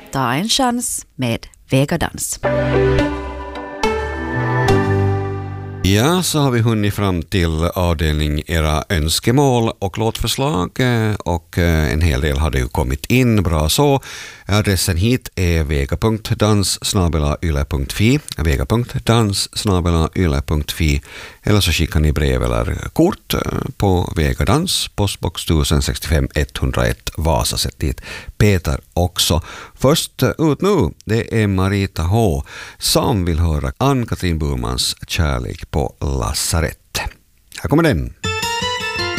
Ta en chans med Vegadans. Ja, så har vi hunnit fram till avdelning era önskemål och låtförslag och en hel del hade ju kommit in, bra så. Adressen hit är vega.dans@yle.fi, vega.dans@yle.fi, eller så skickar ni brev eller kort på Vegadans, postbox 1065 101 Vasa, sätt dit Peter också. Först ut nu, det är Marita H som vill höra Ann-Katrin Burmans Kärlek på lasarett. Här kommer den.